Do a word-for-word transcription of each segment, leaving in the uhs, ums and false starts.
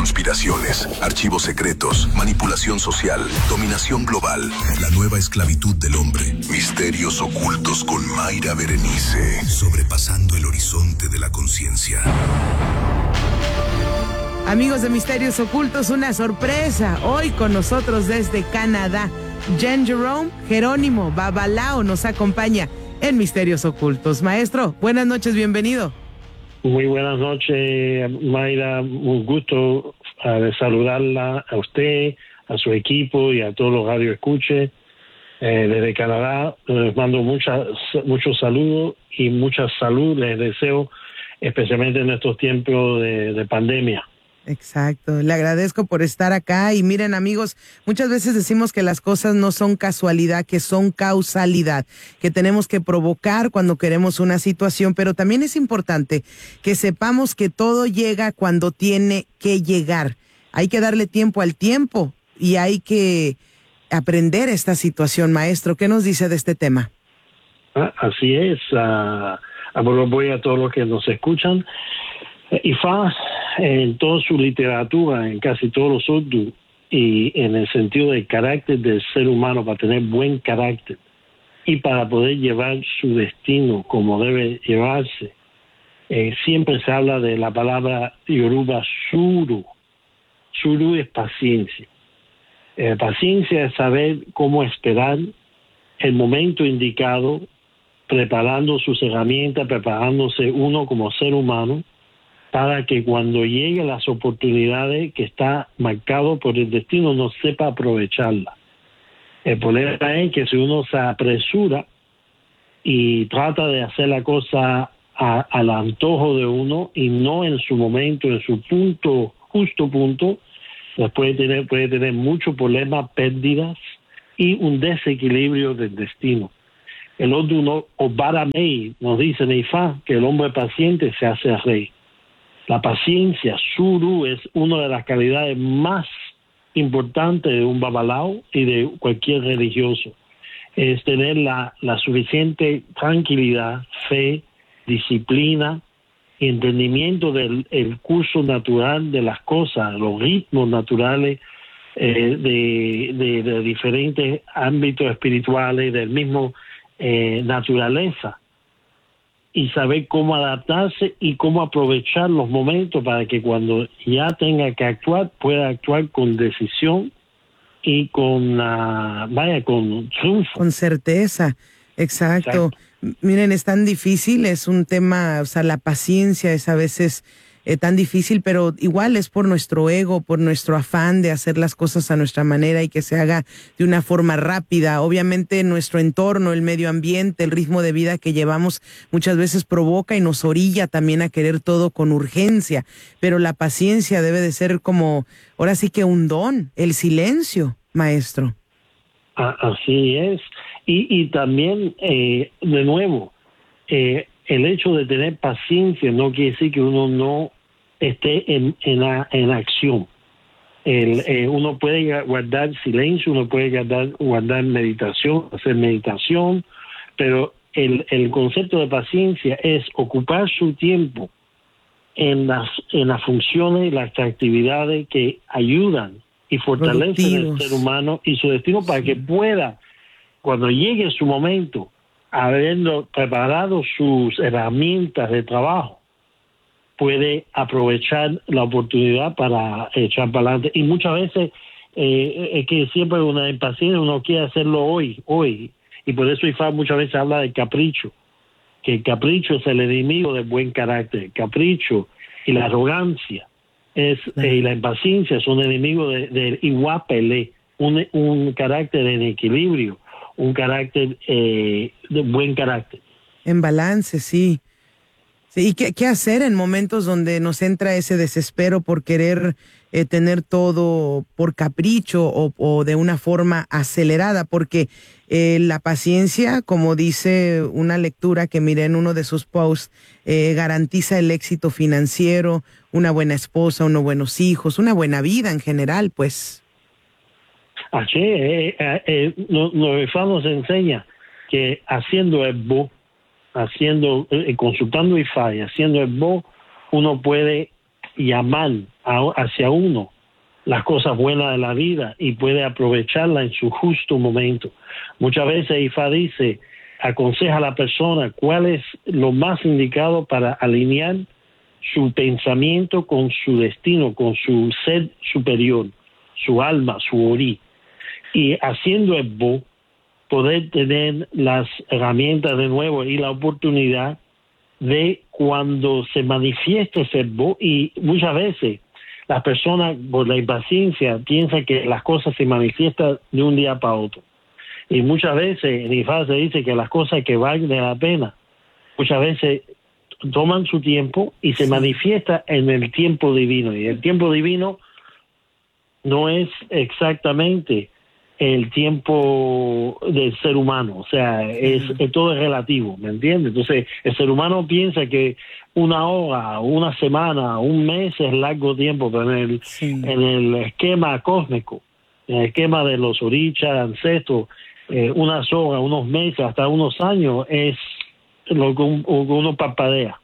Conspiraciones, archivos secretos, manipulación social, dominación global, la nueva esclavitud del hombre, misterios ocultos con Mayra Berenice, sobrepasando el horizonte de la conciencia. Amigos de Misterios Ocultos, una sorpresa. Hoy con nosotros desde Canadá, Jen Jerome Jerónimo Babalao nos acompaña en Misterios Ocultos. Maestro, buenas noches, bienvenido. Muy buenas noches, Mayra. Un gusto uh, saludarla a usted, a su equipo y a todos los radioescuches. Eh, desde Canadá les mando muchas, muchos saludos y mucha salud les deseo, especialmente en estos tiempos de, de pandemia. Exacto, le agradezco por estar acá y miren amigos, muchas veces decimos que las cosas no son casualidad, que son causalidad, que tenemos que provocar cuando queremos una situación, pero también es importante que sepamos que todo llega cuando tiene que llegar. Hay que darle tiempo al tiempo y hay que aprender esta situación. Maestro, ¿qué nos dice de este tema? Ah, así es, uh, voy a todos los que nos escuchan. Ifá, en toda su literatura, en casi todos los urdu, y en el sentido del carácter del ser humano, para tener buen carácter y para poder llevar su destino como debe llevarse, eh, siempre se habla de la palabra yoruba suru. Suru es paciencia. Eh, paciencia es saber cómo esperar el momento indicado, preparando sus herramientas, preparándose uno como ser humano, para que cuando lleguen las oportunidades que está marcado por el destino no sepa aprovecharla. El problema es que si uno se apresura y trata de hacer la cosa a, al antojo de uno y no en su momento, en su punto, justo punto, pues puede tener, puede tener muchos problemas, pérdidas y un desequilibrio del destino. El otro, Obaramei, nos dice en Ifá que el hombre paciente se hace rey. La paciencia, suru, es una de las calidades más importantes de un babalao y de cualquier religioso. Es tener la, la suficiente tranquilidad, fe, disciplina y entendimiento del el curso natural de las cosas, los ritmos naturales eh, de, de, de diferentes ámbitos espirituales, del mismo eh, naturaleza. Y saber cómo adaptarse y cómo aprovechar los momentos para que cuando ya tenga que actuar, pueda actuar con decisión y con, uh, vaya, con triunfo. Con certeza, exacto. exacto. Miren, es tan difícil, es un tema, o sea, la paciencia es a veces eh, tan difícil, pero igual es por nuestro ego, por nuestro afán de hacer las cosas a nuestra manera y que se haga de una forma rápida. Obviamente nuestro entorno, el medio ambiente, el ritmo de vida que llevamos muchas veces provoca y nos orilla también a querer todo con urgencia, pero la paciencia debe de ser como, ahora sí que un don, el silencio, maestro. Así es, y, y también, eh, de nuevo, eh, el hecho de tener paciencia no quiere decir que uno no esté en, en, la, en acción. El, eh, uno puede guardar silencio, uno puede guardar, guardar meditación, hacer meditación, pero el, el concepto de paciencia es ocupar su tiempo en las, en las funciones y las actividades que ayudan y fortalecen al ser humano y su destino para sí. que pueda, cuando llegue su momento, habiendo preparado sus herramientas de trabajo, puede aprovechar la oportunidad para echar para adelante. Y muchas veces eh, es que siempre una impaciencia, uno quiere hacerlo hoy, hoy. Y por eso Ifá muchas veces habla de capricho, que el capricho es el enemigo del buen carácter. El capricho y la arrogancia es, eh, y la impaciencia son enemigos del de iguapele, un, un carácter en equilibrio, un carácter eh, de buen carácter. En balance, sí. sí ¿Y qué, qué hacer en momentos donde nos entra ese desespero por querer eh, tener todo por capricho o, o de una forma acelerada? Porque eh, la paciencia, como dice una lectura que miré en uno de sus posts, eh, garantiza el éxito financiero, una buena esposa, unos buenos hijos, una buena vida en general, pues. Así, eh, eh, eh, nos, nos enseña que haciendo el bo, haciendo, eh, consultando Ifá y haciendo el bo, uno puede llamar a, hacia uno las cosas buenas de la vida y puede aprovecharla en su justo momento. Muchas veces Ifá dice, aconseja a la persona cuál es lo más indicado para alinear su pensamiento con su destino, con su ser superior, su alma, su orí. Y haciendo el bo, poder tener las herramientas de nuevo y la oportunidad de cuando se manifieste ese bo, y muchas veces las personas por la impaciencia piensan que las cosas se manifiestan de un día para otro. Y muchas veces en Ifá se dice que las cosas que valen la pena, muchas veces toman su tiempo y se manifiesta en el tiempo divino. Y el tiempo divino no es exactamente el tiempo del ser humano, o sea, es, es todo es relativo, ¿me entiendes? Entonces, el ser humano piensa que una hora, una semana, un mes es largo tiempo, pero en el, sí. en el esquema cósmico, en el esquema de los orichas, ancestros, eh, unas horas, unos meses, hasta unos años es lo que un, uno parpadea.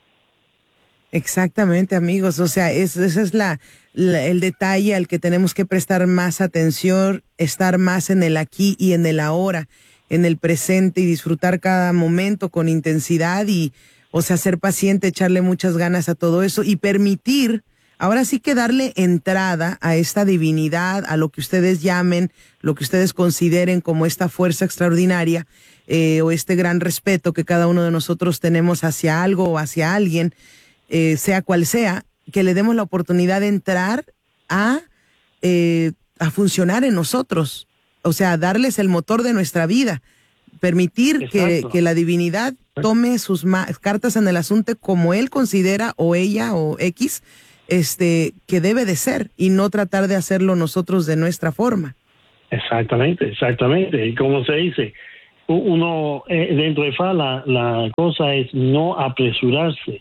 Exactamente, amigos. O sea, es, ese es la, la, el detalle al que tenemos que prestar más atención, estar más en el aquí y en el ahora, en el presente y disfrutar cada momento con intensidad y, o sea, ser paciente, echarle muchas ganas a todo eso y permitir, ahora sí que darle entrada a esta divinidad, a lo que ustedes llamen, lo que ustedes consideren como esta fuerza extraordinaria eh, o este gran respeto que cada uno de nosotros tenemos hacia algo o hacia alguien. Eh, sea cual sea, que le demos la oportunidad de entrar a, eh, a funcionar en nosotros, o sea, darles el motor de nuestra vida, permitir que, que la divinidad tome sus ma- cartas en el asunto como él considera, o ella, o X, este, que debe de ser, y no tratar de hacerlo nosotros de nuestra forma. Exactamente, exactamente, y como se dice, uno, eh, dentro de Ifá, la, la cosa es no apresurarse,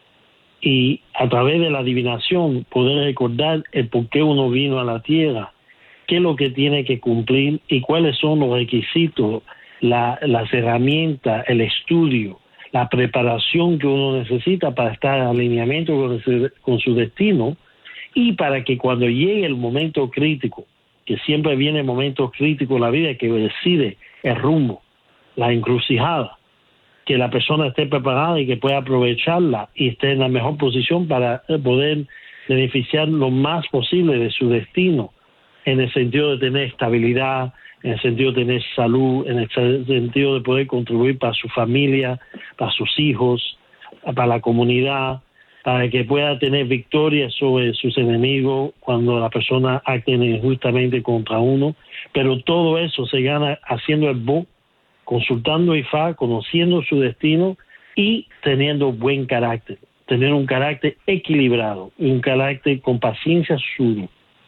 y a través de la adivinación poder recordar el por qué uno vino a la tierra, qué es lo que tiene que cumplir y cuáles son los requisitos, la, las herramientas, el estudio, la preparación que uno necesita para estar en alineamiento con, ese, con su destino, y para que cuando llegue el momento crítico, que siempre viene el momento crítico en la vida que decide el rumbo, la encrucijada, que la persona esté preparada y que pueda aprovecharla y esté en la mejor posición para poder beneficiar lo más posible de su destino, en el sentido de tener estabilidad, en el sentido de tener salud, en el sentido de poder contribuir para su familia, para sus hijos, para la comunidad, para que pueda tener victoria sobre sus enemigos cuando la persona acte injustamente contra uno. Pero todo eso se gana haciendo el bo, consultando Ifá, conociendo su destino y teniendo buen carácter, tener un carácter equilibrado, un carácter con paciencia suyo.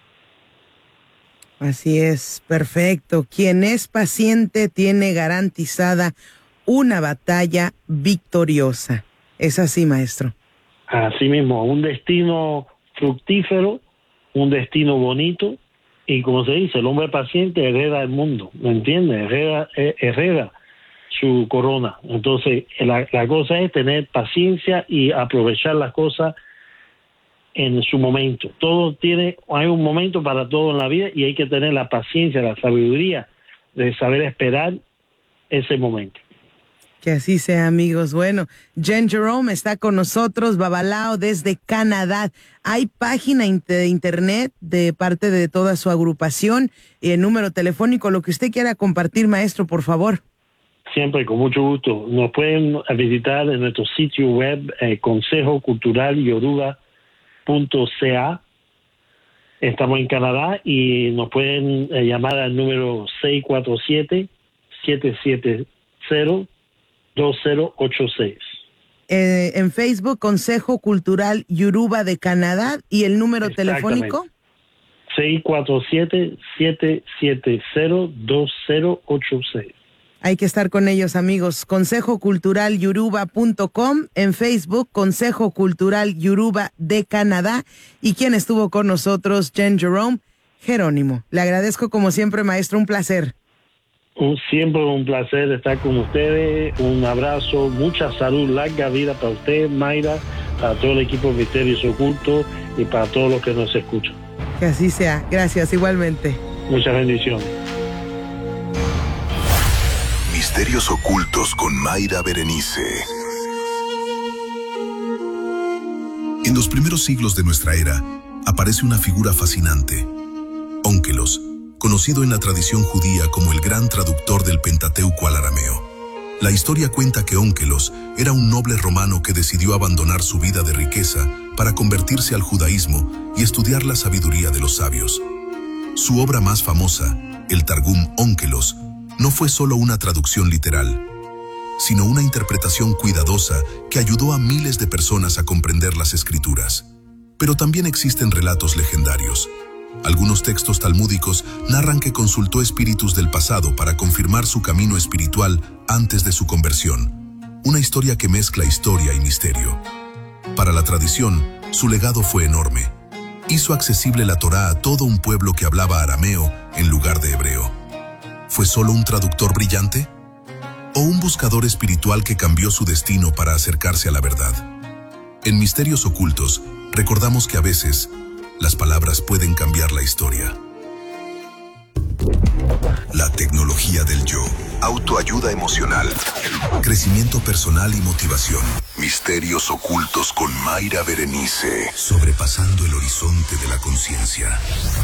Así es, perfecto. Quien es paciente tiene garantizada una batalla victoriosa. Es así, maestro. Así mismo, un destino fructífero, un destino bonito. Y como se dice, el hombre paciente hereda el mundo, ¿me entiendes? Hereda, hereda su corona. Entonces, la, la cosa es tener paciencia y aprovechar las cosas en su momento. Todo tiene, hay un momento para todo en la vida y hay que tener la paciencia, la sabiduría de saber esperar ese momento. Que así sea, amigos. Bueno, Jen Jerome está con nosotros, Babalao, desde Canadá. Hay página de internet de parte de toda su agrupación y el número telefónico, lo que usted quiera compartir, maestro, por favor. Siempre, con mucho gusto. Nos pueden visitar en nuestro sitio web, eh, consejo cultural yoruba punto c a. Estamos en Canadá y nos pueden eh, llamar al número seis cuatro siete, siete siete cero, dos cero ocho seis. Eh, en Facebook, Consejo Cultural Yoruba de Canadá, y el número telefónico seis cuatro siete, siete siete cero, dos cero ocho seis. Hay que estar con ellos, amigos. consejo cultural yoruba punto com, en Facebook, Consejo Cultural Yoruba de Canadá. Y quien estuvo con nosotros, Jen Jerome, Jerónimo. Le agradezco como siempre, maestro, un placer. Un, siempre un placer estar con ustedes. Un abrazo, mucha salud, larga vida para usted, Mayra, para todo el equipo de Misterios Ocultos y para todos los que nos escuchan. Que así sea. Gracias, igualmente. Muchas bendiciones. Misterios Ocultos con Mayra Berenice. En los primeros siglos de nuestra era, aparece una figura fascinante, Ónkelos, conocido en la tradición judía como el gran traductor del Pentateuco al arameo. La historia cuenta que Ónkelos era un noble romano que decidió abandonar su vida de riqueza para convertirse al judaísmo y estudiar la sabiduría de los sabios. Su obra más famosa, el Targum Ónkelos, no fue solo una traducción literal, sino una interpretación cuidadosa que ayudó a miles de personas a comprender las escrituras. Pero también existen relatos legendarios. Algunos textos talmúdicos narran que consultó espíritus del pasado para confirmar su camino espiritual antes de su conversión, una historia que mezcla historia y misterio. Para la tradición, su legado fue enorme. Hizo accesible la Torá a todo un pueblo que hablaba arameo en lugar de hebreo. ¿Fue solo un traductor brillante? ¿O un buscador espiritual que cambió su destino para acercarse a la verdad? En Misterios Ocultos, recordamos que a veces, las palabras pueden cambiar la historia. La tecnología del yo. Autoayuda emocional. Crecimiento personal y motivación. Misterios Ocultos con Mayra Berenice. Sobrepasando el horizonte de la conciencia.